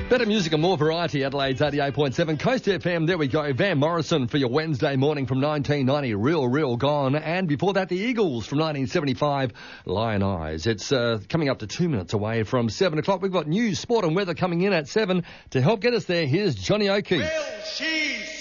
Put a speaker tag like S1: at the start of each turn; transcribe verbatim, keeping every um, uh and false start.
S1: Better music and more variety, Adelaide's eighty-eight point seven. Coast F M, there we go. Van Morrison for your Wednesday morning from nineteen ninety. Real, real gone. And before that, the Eagles from nineteen seventy-five. Lion Eyes. It's uh, coming up to two minutes away from seven o'clock. We've got news, sport and weather coming in at seven. To help get us there, here's Johnny O'Keefe.
S2: Well, she's